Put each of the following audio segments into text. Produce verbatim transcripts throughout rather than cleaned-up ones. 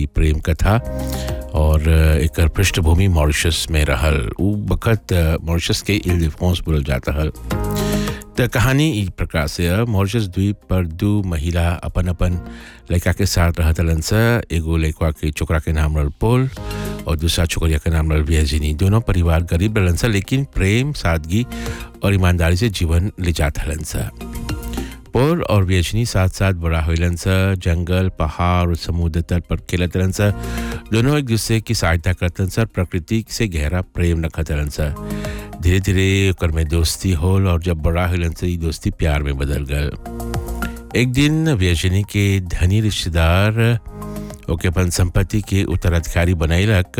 प्रेम कथा और एक पृष्ठभूमि मॉरिशस में रहल उ बखत मॉरिशस के इल्डिफॉन्स बोलल जाता हल। त कहानी ई प्रकार से मॉरिशस द्वीप पर दो महिला अपन अपन लड़का के साथ रहत हलन स। एगो लड़का के छोकरा के नाम रहल पोल और दूसरा छोकरिया के नाम रहल वियर्जिनी। दोनों परिवार गरीब रहलन स, लेकिन प्रेम, सादगी और ईमानदारी से जीवन ले जात हलन स। पोल और वियर्जिनी साथ साथ बड़ा होइलन स, जंगल, पहाड़ और समुद्र तट पर खेलत रहलन स। दोनों एक दूसरे की सहायता करतन स, प्रकृति से गहरा प्रेम रखत रहलन स। धीरे धीरे ओकर में दोस्ती होल और जब बड़ा होइलन स ई दोस्ती प्यार में बदल गल। एक दिन वियर्जिनी के धनी रिश्तेदार ओके अपन संपत्ति के उत्तराधिकारी बनैलक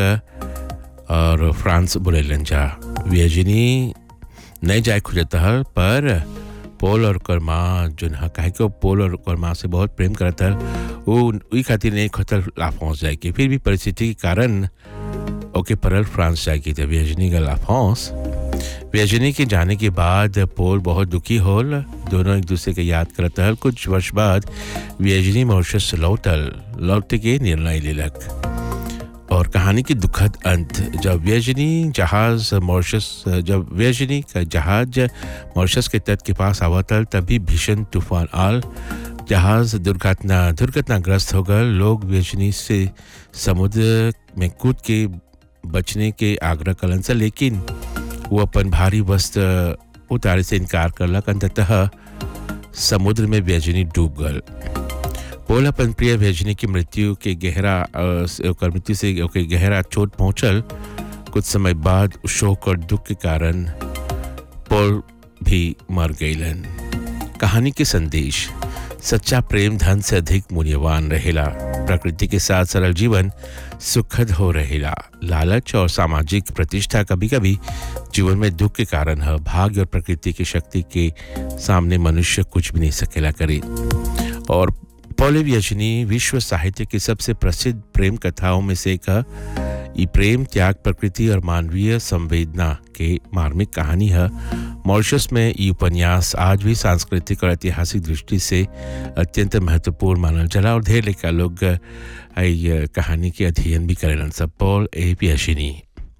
और फ्रांस बुलैलन जा। वियर्जिनी नहीं जाए खुजत हल, पर पोल और ओकर माँ जोन हा काहे कि पोल और ओकर माँ से बहुत प्रेम करत हल, वो ई खातिर नहीं खोतल लाफ्रांस जाए के। फिर भी परिस्थिति के कारण ओके परल फ्रांस जाए के। जब वियर्जिनी का लाफ्रांस वियर्जिनी के जाने के बाद पोल बहुत दुखी होल। दोनों एक दूसरे के याद करत हल। कुछ वर्ष बाद वियर्जिनी मॉरिशस लौटल लौट के निर्णय लेलक और कहानी की दुखद अंत। जब वियर्जिनी जहाज मॉरिशस जब वियर्जिनी का जहाज मॉरिशस के तट के पास आवतल, तभी भीषण तूफान आल। जहाज दुर्घटना दुर्घटनाग्रस्त हो गए। लोग वियर्जिनी से समुद्र में कूद के बचने के आग्रह कलन से, लेकिन वो अपन भारी वस्त्र उतारे से इनकार करलक। अंततः समुद्र में वियर्जिनी डूब गल। पोल अपन प्रिय वियर्जिनी की मृत्यु के गहरा ओकर मृत्यु से ओके गहरा चोट पहुंचल। कुछ समय बाद शोक और दुख के कारण पोल भी मर गईलन। कहानी के संदेश: सच्चा प्रेम धन से अधिक मूल्यवान रहेला। प्रकृति के साथ सरल जीवन सुखद हो रहेला। लालच और सामाजिक प्रतिष्ठा कभी कभी जीवन में दुख के कारण है। भाग्य और प्रकृति की शक्ति के सामने मनुष्य कुछ भी नहीं सकेला करे। और पोल वियर्जिनी विश्व साहित्य की सबसे प्रसिद्ध प्रेम कथाओं में से एक है। ये प्रेम, त्याग, प्रकृति और मानवीय संवेदना के मार्मिक कहानी है। मॉरिशस में ये उपन्यास आज भी सांस्कृतिक और ऐतिहासिक दृष्टि से अत्यंत महत्वपूर्ण मानल चला और ढेर लेखा लोग ये कहानी के अध्ययन भी करेलन। सब पोल ए वियर्जिनी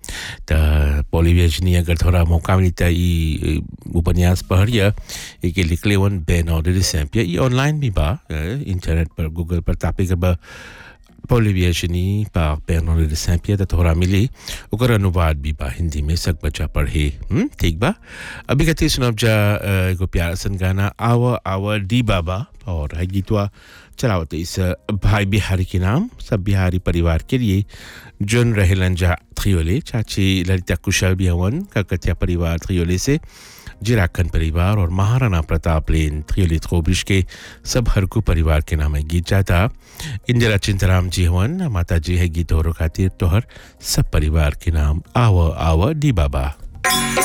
त पोल वियर्जिनी अगर थोड़ा मौका मिली त ई उपन्यास पढ़िए। एक लिखले वन बेर्नार्डो डी सेम्पियर। ये ऑनलाइन भी बा, इंटरनेट पर गूगल पर तापे के बा पोल वियर्जिनी par बेर्नार्डो डी सेम्पियर त थोड़ा मिली। ओकर अनुवाद भी बा हिंदी में, सब बच्चा पढ़े। हम्म ठीक बा। अभी कहते सुनब जा एगो प्यारा सन गाना आवा आवा डी बाबा, और है गीतवा चलावत इस भाई बिहारी के नाम सब बिहारी परिवार के लिए जोन रहेलन जा थ्रियोले। चाची ललिता कुशल भी हवन कलकतिया परिवार थ्रियोले से, जिराखन परिवार और महाराणा प्रताप लेन थ्रियोले थ्रोबिश के सब हरकू परिवार के नाम है गीत जाता। इंदिरा चिंतराम जी हवन माता जी है गीत और खातिर तोहर सब परिवार के नाम आवा आवा डी बाबा।